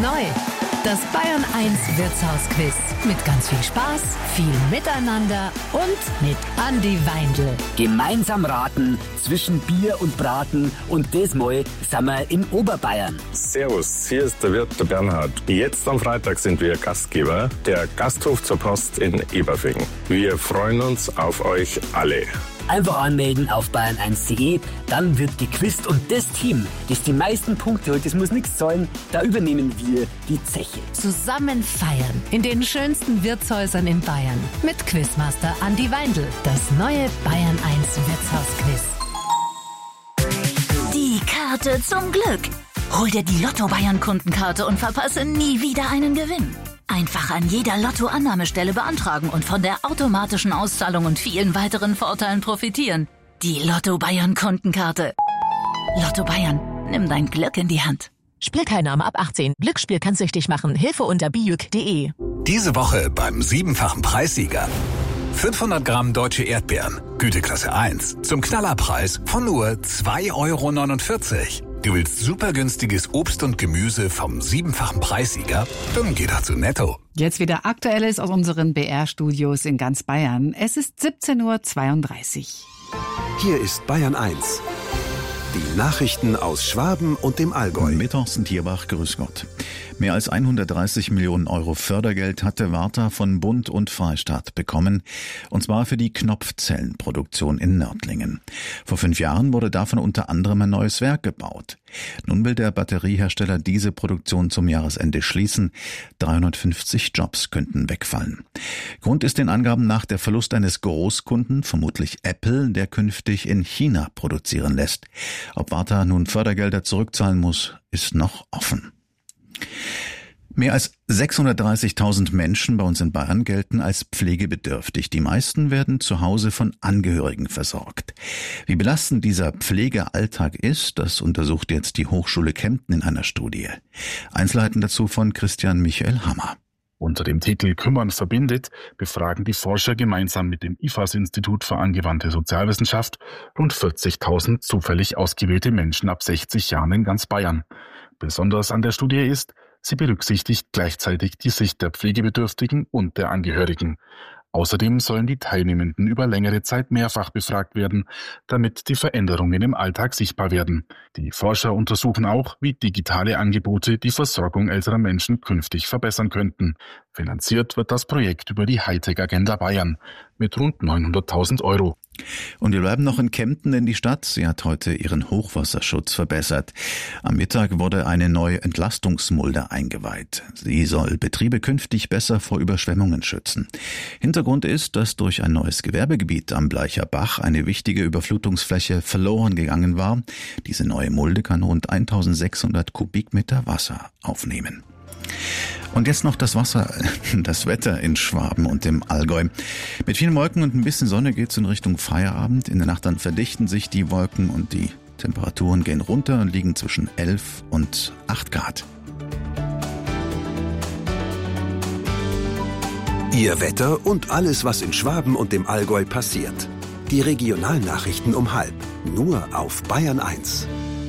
neu. Das Bayern 1 Wirtshausquiz. Mit ganz viel Spaß, viel Miteinander und mit Andi Weindl. Gemeinsam raten zwischen Bier und Braten und diesmal sind wir in Oberbayern. Servus, hier ist der Wirt, der Bernhard. Jetzt am Freitag sind wir Gastgeber, der Gasthof zur Post in Eberfing. Wir freuen uns auf euch alle. Einfach anmelden auf bayern1.de, dann wird gequizt und das Team, das die meisten Punkte holt, das muss nichts zahlen, da übernehmen wir die Zeche. Zusammen feiern in den schönsten Wirtshäusern in Bayern mit Quizmaster Andi Weindl. Das neue Bayern 1 Wirtshausquiz. Die Karte zum Glück. Hol dir die Lotto-Bayern-Kundenkarte und verpasse nie wieder einen Gewinn. Einfach an jeder Lotto-Annahmestelle beantragen und von der automatischen Auszahlung und vielen weiteren Vorteilen profitieren. Die Lotto-Bayern-Kundenkarte. Lotto Bayern, nimm dein Glück in die Hand. Spielteilnahme ab 18. Glücksspiel kann süchtig machen. Hilfe unter bijuk.de. Diese Woche beim 7-fachen Preissieger. 500 Gramm deutsche Erdbeeren, Güteklasse 1, zum Knallerpreis von nur 2,49 €. Du willst super günstiges Obst und Gemüse vom 7-fachen Preissieger? Dann geh doch zu Netto. Jetzt wieder Aktuelles aus unseren BR-Studios in ganz Bayern. Es ist 17:32 Uhr. Hier ist Bayern 1. Die Nachrichten aus Schwaben und dem Allgäu. Mit Thorsten Tierbach, grüß Gott. Mehr als 130 Millionen € Fördergeld hatte Warta von Bund und Freistaat bekommen, und zwar für die Knopfzellenproduktion in Nördlingen. Vor 5 Jahren wurde davon unter anderem ein neues Werk gebaut. Nun will der Batteriehersteller diese Produktion zum Jahresende schließen. 350 Jobs könnten wegfallen. Grund ist den Angaben nach der Verlust eines Großkunden, vermutlich Apple, der künftig in China produzieren lässt. Ob Warta nun Fördergelder zurückzahlen muss, ist noch offen. Mehr als 630.000 Menschen bei uns in Bayern gelten als pflegebedürftig. Die meisten werden zu Hause von Angehörigen versorgt. Wie belastend dieser Pflegealltag ist, das untersucht jetzt die Hochschule Kempten in einer Studie. Einzelheiten dazu von Christian Michael Hammer. Unter dem Titel Kümmern verbindet befragen die Forscher gemeinsam mit dem IFAS-Institut für angewandte Sozialwissenschaft rund 40.000 zufällig ausgewählte Menschen ab 60 Jahren in ganz Bayern. Besonders an der Studie ist, sie berücksichtigt gleichzeitig die Sicht der Pflegebedürftigen und der Angehörigen. Außerdem sollen die Teilnehmenden über längere Zeit mehrfach befragt werden, damit die Veränderungen im Alltag sichtbar werden. Die Forscher untersuchen auch, wie digitale Angebote die Versorgung älterer Menschen künftig verbessern könnten. Finanziert wird das Projekt über die Hightech-Agenda Bayern mit rund 900.000 €. Und wir bleiben noch in Kempten, denn die Stadt, sie hat heute ihren Hochwasserschutz verbessert. Am Mittag wurde eine neue Entlastungsmulde eingeweiht. Sie soll Betriebe künftig besser vor Überschwemmungen schützen. Hintergrund ist, dass durch ein neues Gewerbegebiet am Bleicher Bach eine wichtige Überflutungsfläche verloren gegangen war. Diese neue Mulde kann rund 1.600 Kubikmeter Wasser aufnehmen. Und jetzt noch das Wetter in Schwaben und im Allgäu. Mit vielen Wolken und ein bisschen Sonne geht's in Richtung Feierabend. In der Nacht dann verdichten sich die Wolken und die Temperaturen gehen runter und liegen zwischen 11 und 8 Grad. Ihr Wetter und alles, was in Schwaben und dem Allgäu passiert. Die Regionalnachrichten um 12:30. Nur auf Bayern 1.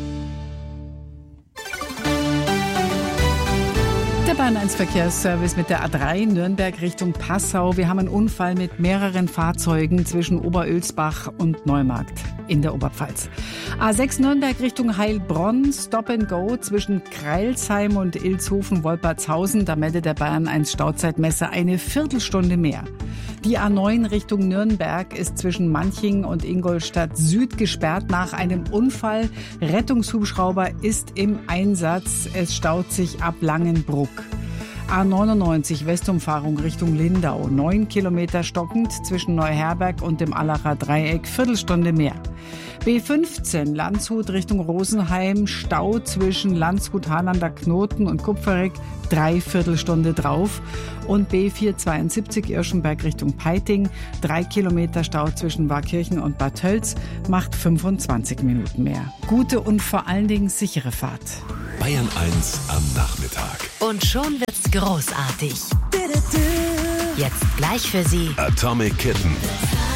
Der Bayern 1 Verkehrsservice mit der A3 Nürnberg Richtung Passau. Wir haben einen Unfall mit mehreren Fahrzeugen zwischen Oberölsbach und Neumarkt in der Oberpfalz. A6 Nürnberg Richtung Heilbronn, Stop and Go zwischen Kreilsheim und Ilshofen-Wolpertshausen. Da meldet der Bayern 1 Stauzeitmesser eine Viertelstunde mehr. Die A9 Richtung Nürnberg ist zwischen Manching und Ingolstadt Süd gesperrt nach einem Unfall. Rettungshubschrauber ist im Einsatz. Es staut sich ab Langenbruck. A99 Westumfahrung Richtung Lindau. 9 Kilometer stockend zwischen Neuherberg und dem Allacher Dreieck. Viertelstunde mehr. B15 Landshut Richtung Rosenheim. Stau zwischen Landshut, Harlander Knoten und Kupferegg. 3/4 Stunde drauf. Und B472 Irschenberg Richtung Peiting. 3 Kilometer Stau zwischen Warkirchen und Bad Tölz. Macht 25 Minuten mehr. Gute und vor allen Dingen sichere Fahrt. Bayern 1 am Nachmittag. Und schon wird's großartig. Jetzt gleich für Sie Atomic Kitten.